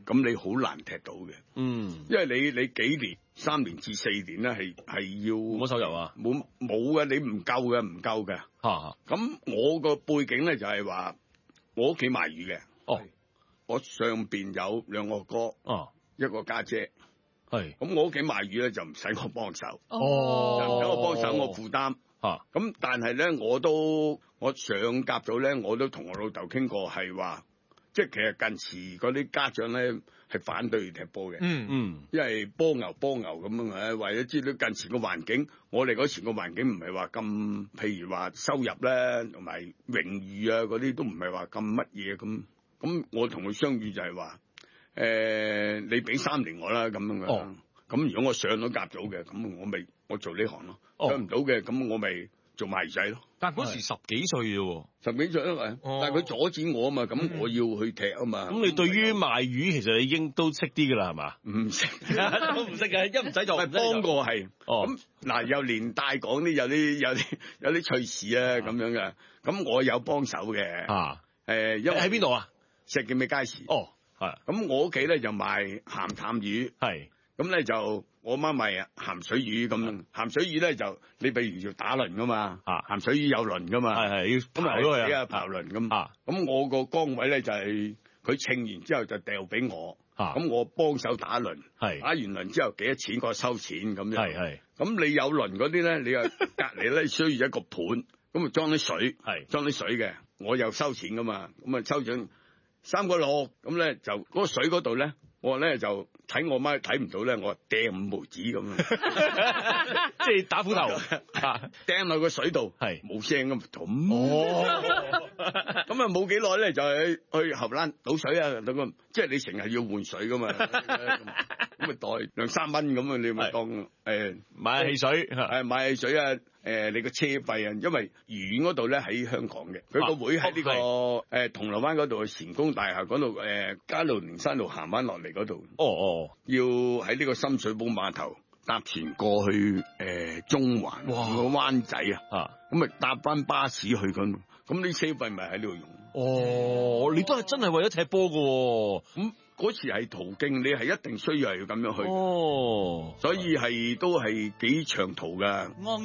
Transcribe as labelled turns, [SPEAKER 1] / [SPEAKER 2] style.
[SPEAKER 1] 咁你好難踢到嘅。因為你幾年3年至4年咧係要
[SPEAKER 2] 冇收入啊，
[SPEAKER 1] 冇嘅，你唔夠嘅。咁我個背景咧就係話，我屋企賣魚嘅。我上邊有2個哥，一個家姐。咁我屋企賣魚咧就唔使我幫手，就唔使我幫手，我負擔。咁但係咧，我上甲組咧，我都同我老豆傾過，係話，即係其實近時嗰啲家長咧係反對踢波嘅。因為波牛咁樣啊，為咗知道近時個環境，我哋嗰時個環境唔係話咁，譬如話收入咧同埋榮譽啊嗰啲都唔係話咁乜嘢咁。咁我同佢相遇就係話，你俾3年我啦咁樣嘅。咁如果我上到甲組嘅，咁我做呢行咯。上唔到嘅，咁我咪做賣仔咯。
[SPEAKER 2] 但嗰時10幾歲啫喎
[SPEAKER 1] ，10幾歲啊嘛。但係佢阻止我啊嘛，咁我要去踢啊嘛。
[SPEAKER 2] 咁你對於賣魚其實你已經都識啲㗎啦，係嘛？
[SPEAKER 1] 唔識，
[SPEAKER 2] 都唔識嘅，一唔使做。
[SPEAKER 1] 幫過係。咁嗱，又連帶講啲有啲趣事啊咁樣嘅。咁我有幫手嘅。因為
[SPEAKER 2] 喺邊度啊？
[SPEAKER 1] 石硤尾街市。
[SPEAKER 2] 係。
[SPEAKER 1] 咁我屋企咧就賣鹹淡魚。
[SPEAKER 2] 係。
[SPEAKER 1] 咁咧就我媽賣鹹水魚咁，鹹水魚咧就你譬如要打輪噶嘛，鹹水魚有輪噶嘛，
[SPEAKER 2] 係要刨咗佢啊，
[SPEAKER 1] 刨輪咁。咁我個崗位咧就係佢稱完之後就掉俾我，咁我幫手打輪，打完輪之後幾多錢我收錢咁樣。咁你有輪嗰啲咧，你又隔離咧需要一個盤，咁啊裝啲水，裝啲水嘅，我又收錢噶嘛，咁啊收咗3個6，咁咧就嗰個水嗰度咧。我咧就睇我媽睇唔到咧，我掟5毫子咁樣，
[SPEAKER 2] 即係打斧頭，
[SPEAKER 1] 掟落個水度，冇聲咁。咁啊冇幾耐咧就去後欄倒水啊，咁即係你成日要換水噶嘛，咁咪袋2-3蚊咁啊，你咪當
[SPEAKER 2] 買汽水，
[SPEAKER 1] 買汽水啊。你個車費啊，因為魚園嗰度咧喺香港嘅，佢個會喺呢個銅鑼灣嗰度前工大廈嗰度加路連山路行翻落嚟嗰度。要喺呢個深水埗碼頭搭船過去中環個灣仔啊，咁咪搭翻巴士去咁，咁啲車費咪喺呢度用。
[SPEAKER 2] 你都係真係為咗踢波㗎
[SPEAKER 1] 咁。嗰時係途徑，你係一定需要係要咁樣去，所以都係幾長途㗎。